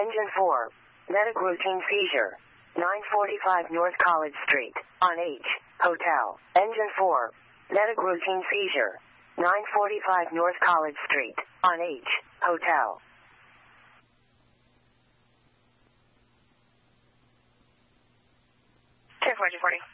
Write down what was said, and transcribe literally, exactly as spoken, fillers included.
Engine four. Medic routine seizure. nine forty-five North College Street, on H, Hotel. Engine four. Medic routine seizure. nine forty-five North College Street, on H, Hotel. ten four, two forty.